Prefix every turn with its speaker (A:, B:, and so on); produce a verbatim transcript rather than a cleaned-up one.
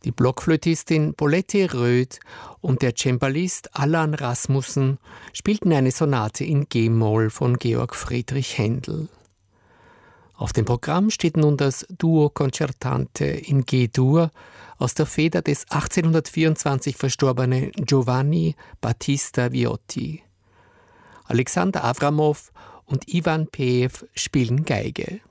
A: Die Blockflötistin Bolette Röth und der Cembalist Allan Rasmussen spielten eine Sonate in G-Moll von Georg Friedrich Händel. Auf dem Programm steht nun das Duo Concertante in G-Dur aus der Feder des achtzehnhundertvierundzwanzig verstorbenen Giovanni Battista Viotti. Alexander Avramow und Ivan Peew spielen Geige.